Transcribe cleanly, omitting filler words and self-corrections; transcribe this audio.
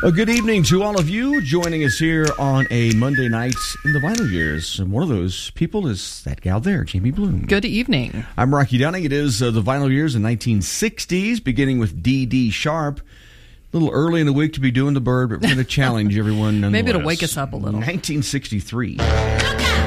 Good evening to all of you joining us here on a Monday night in the Vinyl Years. And one of those people is that gal there, Jamie Bloom. Good evening. I'm Rocky Dunning. It is the Vinyl Years in the 1960s, beginning with D.D. Sharp. A little early in the week to be doing the bird, but we're going to challenge everyone nonetheless. Maybe it'll wake us up a little. 1963.